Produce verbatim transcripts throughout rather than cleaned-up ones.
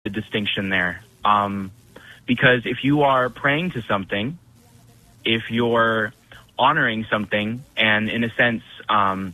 the distinction there. Um, because if you are praying to something, if you're honoring something, and in a sense, um,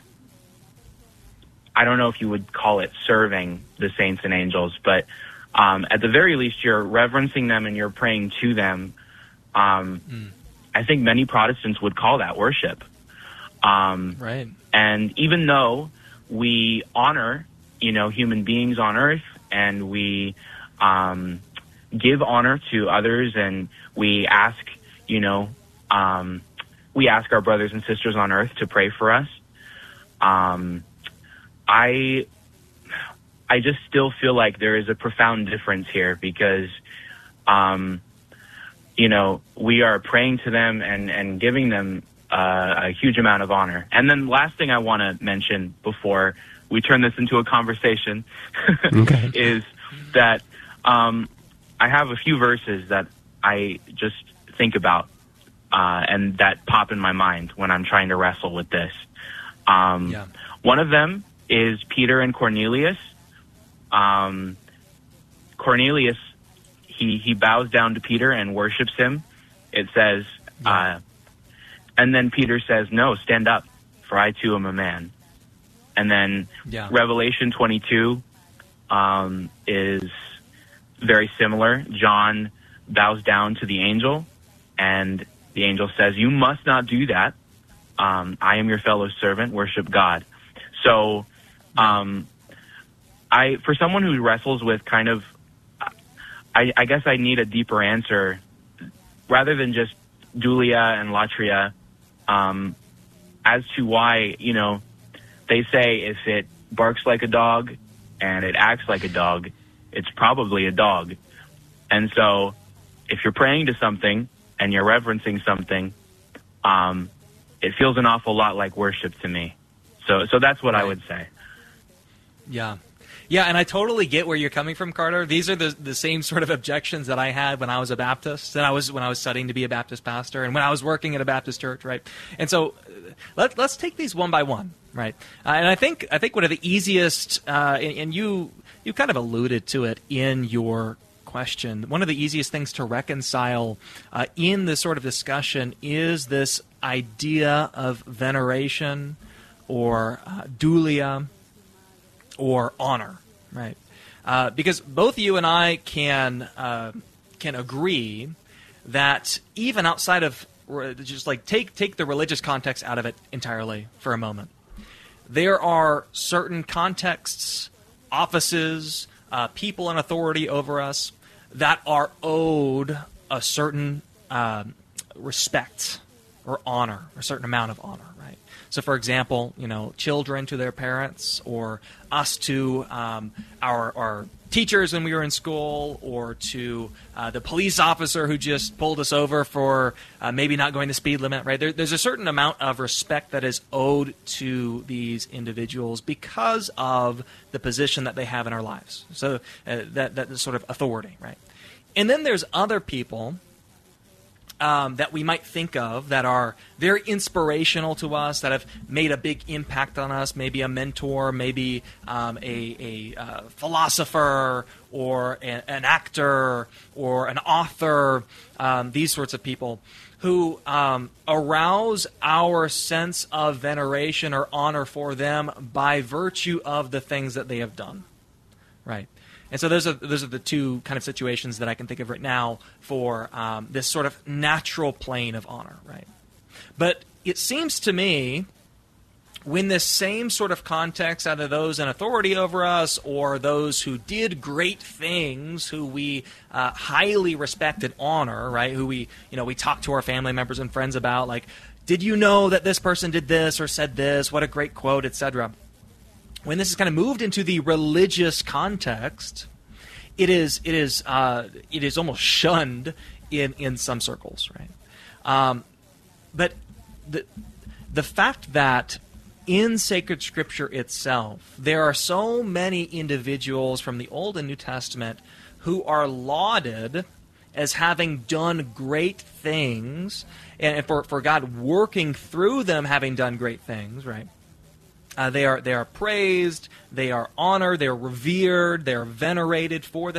I don't know if you would call it serving the saints and angels, but um, at the very least, you're reverencing them and you're praying to them. Um, mm. I think many Protestants would call that worship. Um, right. And even though we honor, you know, human beings on earth, and we um, give honor to others, and we ask, you know, um, we ask our brothers and sisters on earth to pray for us. Um, I, I just still feel like there is a profound difference here because, um, you know, we are praying to them and, and giving them uh, a huge amount of honor. And then last thing I want to mention before we turn this into a conversation okay. is that um, I have a few verses that I just think about uh, and that pop in my mind when I'm trying to wrestle with this. Um, yeah. One of them is Peter and Cornelius. Um, Cornelius, he, he bows down to Peter and worships him. It says, yeah. uh, and then Peter says, no, stand up, for I too am a man. And then yeah. Revelation twenty-two um, is very similar. John bows down to the angel, and the angel says, you must not do that. Um, I am your fellow servant, worship God. So um, I, for someone who wrestles with kind of, I, I guess I need a deeper answer rather than just dulia and latria um, as to why, you know, they say if it barks like a dog and it acts like a dog, it's probably a dog. And so if you're praying to something and you're reverencing something, um, it feels an awful lot like worship to me. So so that's what right. I would say. Yeah. Yeah, and I totally get where you're coming from, Carter. These are the the same sort of objections that I had when I was a Baptist, and I was when I was studying to be a Baptist pastor, and when I was working at a Baptist church, right? And so let, let's take these one by one, right? Uh, and I think I think one of the easiest, uh, and, and you you kind of alluded to it in your question, one of the easiest things to reconcile uh, in this sort of discussion is this idea of veneration or uh, dulia or honor, right? Uh, because both you and I can uh, can agree that even outside of just like take take the religious context out of it entirely for a moment, there are certain contexts, offices, uh, people in authority over us that are owed a certain uh, respect or honor, a certain amount of honor, right? So, for example, you know, children to their parents, or us to um, our, our teachers when we were in school, or to uh, the police officer who just pulled us over for uh, maybe not going the speed limit, right? There, there's a certain amount of respect that is owed to these individuals because of the position that they have in our lives. So uh, that that sort of authority, right? And then there's other people Um, that we might think of that are very inspirational to us, that have made a big impact on us, maybe a mentor, maybe um, a, a uh, philosopher, or a, an actor, or an author, um, these sorts of people who um, arouse our sense of veneration or honor for them by virtue of the things that they have done, right? And so those are those are the two kind of situations that I can think of right now for um, this sort of natural plane of honor, right? But it seems to me when this same sort of context, out of those in authority over us or those who did great things, who we uh, highly respect and honor, right? Who we you know we talk to our family members and friends about, like, did you know that this person did this or said this? What a great quote, et cetera. When this is kind of moved into the religious context, it is it is uh, it is almost shunned in, in some circles, right? Um, but the the fact that in sacred scripture itself there are so many individuals from the Old and New Testament who are lauded as having done great things, and for for God working through them having done great things, right? Uh, they are they are praised, they are honored, they are revered, they are venerated for the